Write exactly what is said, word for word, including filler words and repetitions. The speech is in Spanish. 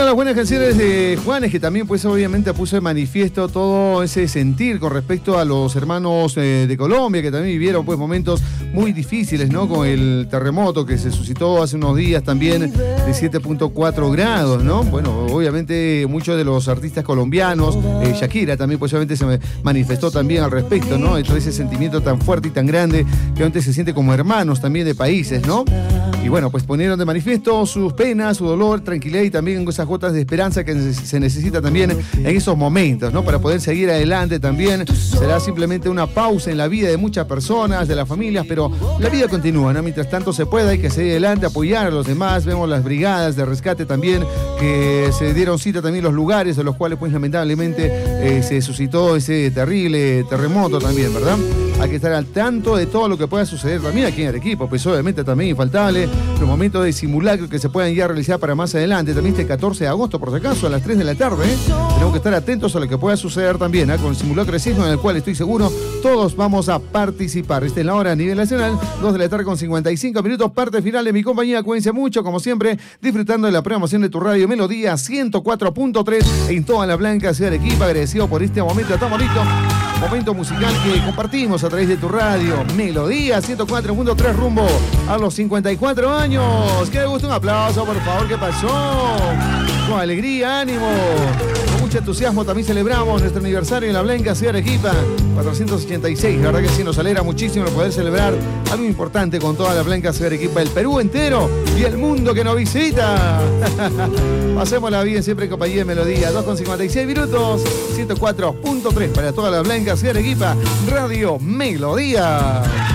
Una de las buenas canciones de Juanes, que también pues obviamente puso de manifiesto todo ese sentir con respecto a los hermanos eh, de Colombia, que también vivieron pues momentos muy difíciles, ¿no? Con el terremoto que se suscitó hace unos días también de siete punto cuatro grados, ¿no? Bueno, obviamente muchos de los artistas colombianos, eh, Shakira también pues obviamente se manifestó también al respecto, ¿no? Y todo ese sentimiento tan fuerte y tan grande que antes se siente como hermanos también de países, ¿no? Y bueno, pues ponieron de manifiesto sus penas, su dolor, tranquilidad y también esas gotas de esperanza que se necesita también en esos momentos, ¿no? Para poder seguir adelante también. Será simplemente una pausa en la vida de muchas personas, de las familias, pero la vida continúa, ¿no? Mientras tanto se pueda, hay que seguir adelante, apoyar a los demás. Vemos las brigadas de rescate también, que se dieron cita también los lugares en los cuales pues lamentablemente eh, se suscitó ese terrible terremoto también, ¿verdad? Hay que estar al tanto de todo lo que pueda suceder también aquí en Arequipa, pues obviamente también infaltable los momentos de simulacro que se puedan ya realizar para más adelante, también este catorce de agosto por si acaso a las tres de la tarde, ¿eh? Tenemos que estar atentos a lo que pueda suceder también, ¿eh? Con el simulacro de sismo en el cual estoy seguro todos vamos a participar. Esta es la hora a nivel nacional, dos de la tarde con cincuenta y cinco minutos, parte final de mi compañía. Cuídense mucho, como siempre, disfrutando de la programación de tu radio Melodía ciento cuatro punto tres en toda la blanca ciudad de Arequipa. Agradecido por este momento tan bonito, momento musical que compartimos a través de tu radio Melodía ciento cuatro punto tres rumbo a los cincuenta y cuatro años. ¡Qué gusto! Un aplauso, por favor. ¿Qué pasó? Con alegría, ánimo, con mucho entusiasmo también celebramos nuestro aniversario en la blanca ciudad de Arequipa, cuatrocientos ochenta y seis. La verdad que sí, nos alegra muchísimo poder celebrar algo importante con toda la blanca ciudad de Arequipa, el Perú entero y el mundo que nos visita. Pasémosla bien siempre en compañía de Melodía. dos con cincuenta y seis minutos, ciento cuatro punto tres para toda la blanca ciudad de Arequipa, Radio Melodía.